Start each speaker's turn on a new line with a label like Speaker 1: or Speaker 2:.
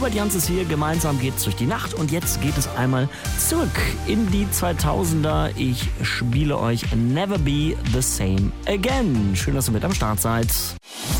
Speaker 1: Robert Jans ist hier, gemeinsam geht's durch die Nacht und jetzt geht es einmal zurück in die 2000er. Ich spiele euch Never Be the Same Again. Schön, dass ihr mit am Start seid.